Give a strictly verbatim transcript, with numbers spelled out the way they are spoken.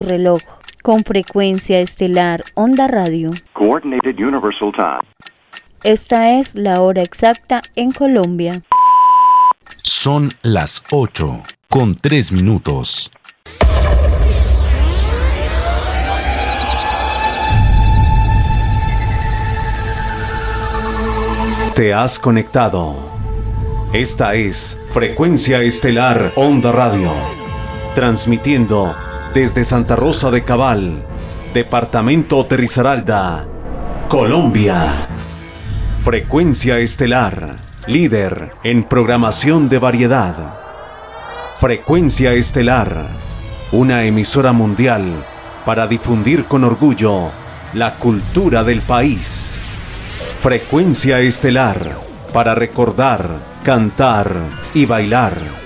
reloj con frecuencia estelar Onda Radio. Coordinated Universal Time. Esta es la hora exacta en Colombia. Son las ocho con tres minutos. Te has conectado. Esta es Frecuencia Estelar Onda Radio, transmitiendo desde Santa Rosa de Cabal, departamento de Risaralda, Colombia. Frecuencia Estelar, líder en programación de variedad. Frecuencia Estelar, una emisora mundial para difundir con orgullo la cultura del país. Frecuencia Estelar, para recordar, cantar y bailar.